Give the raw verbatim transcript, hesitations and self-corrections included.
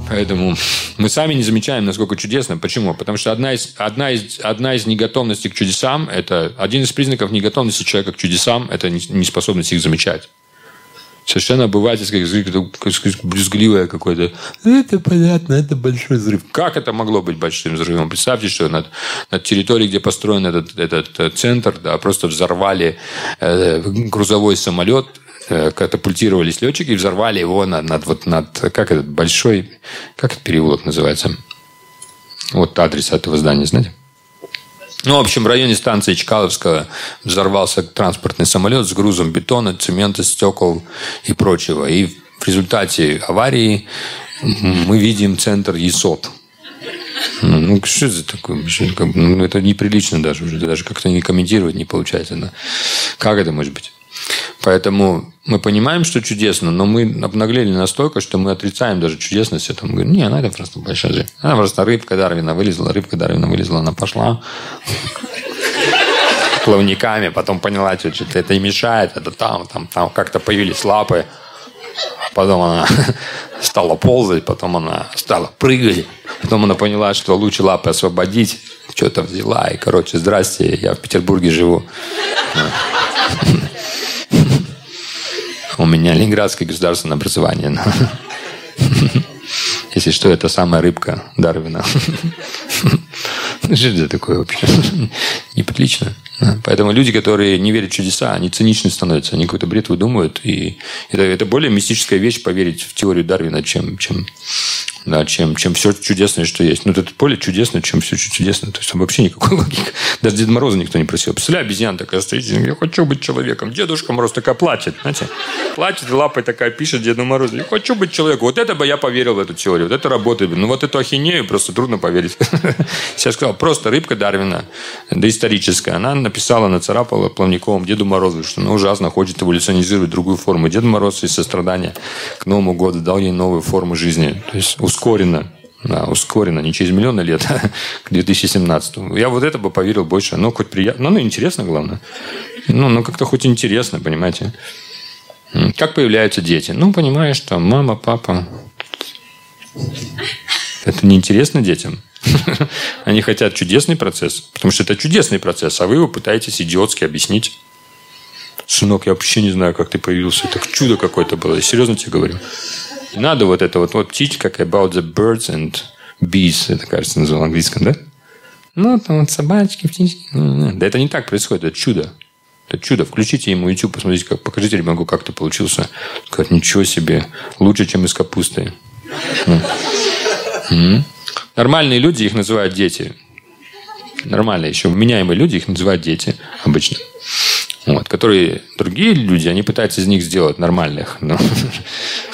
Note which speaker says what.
Speaker 1: Поэтому мы сами не замечаем, насколько чудесно. Почему? Потому что одна из, одна из, одна из неготовностей к чудесам, это один из признаков неготовности человека к чудесам, это неспособность их замечать. Совершенно обывательское, брюзгливое какое-то. Это понятно, это большой взрыв. Как это могло быть большим взрывом? Представьте, что над, над территорией, где построен этот, этот центр, да, просто взорвали э, грузовой самолет, э, катапультировались летчики и взорвали его над, над, вот, над как этот большой... Как этот переулок называется? Вот адрес этого здания, знаете? Ну, в общем, в районе станции Чкаловского взорвался транспортный самолет с грузом бетона, цемента, стекол и прочего. И в результате аварии мы видим центр ЕСОТ. Ну, что это такое? Ну, это неприлично даже уже. Даже как-то не комментировать не получается. Да? Как это может быть? Поэтому мы понимаем, что чудесно, но мы обнаглели настолько, что мы отрицаем даже чудесность этого. Мы говорим, не, она это просто большая жизнь. Она просто рыбка Дарвина вылезла, рыбка Дарвина вылезла, она пошла плавниками, потом поняла, что что-то это и мешает, это там, там, там как-то появились лапы, потом она стала ползать, потом она стала прыгать, потом она поняла, что лучше лапы освободить, что-то взяла, и, короче, здрасте, я в Петербурге живу. У меня Ленинградское государственное образование. Если что, это самая рыбка Дарвина. Что это такое вообще? Неприлично. Поэтому люди, которые не верят в чудеса, они циничны становятся. Они какой-то бред выдумывают. И это, это более мистическая вещь поверить в теорию Дарвина, чем, чем, да, чем, чем все чудесное, что есть. Но это более чудесно, чем все чудесное. То есть там вообще никакой логики. Даже Деда Мороза никто не просил. Представляю, обезьяна такая стоит, я хочу быть человеком. Дедушка Мороз такая плачет. Знаете? Плачет, лапой такая пишет Деду Морозу. Я хочу быть человеком. Вот это бы я поверил в эту теорию. Вот это работает. Ну вот эту ахинею просто трудно поверить. Я сказал, просто рыбка Дарвина, доисторическая, она написала, нацарапала Плавниковым Деду Морозу, что она ужасно хочет эволюционизировать другую форму. Дед Мороз из сострадания к Новому году дал ей новую форму жизни. То есть ускоренно. Да, ускоренно. Не через миллионы лет, а к две тысячи семнадцатому. Я вот это бы поверил больше. Ну, хоть приятно. Ну, интересно, главное. Ну, ну, как-то хоть интересно, понимаете. Как появляются дети? Ну, понимаешь, что мама, папа. Это неинтересно детям. Они хотят чудесный процесс, потому что это чудесный процесс, а вы его пытаетесь идиотски объяснить. Сынок, я вообще не знаю, как ты появился. Это чудо какое-то было. Я серьезно тебе говорю. Не надо вот это вот, вот teach, как about the birds and bees. Это, кажется, называл в английском, да? Ну, там вот собачки, птички. Да это не так происходит, это чудо. Это чудо. Включите ему YouTube, посмотрите, как, покажите ребенку, как ты получился. Сказать, ничего себе. Лучше, чем из капусты. Нормальные люди их называют дети. Нормальные еще вменяемые люди их называют дети обычно. Вот, которые другие люди, они пытаются из них сделать нормальных. Но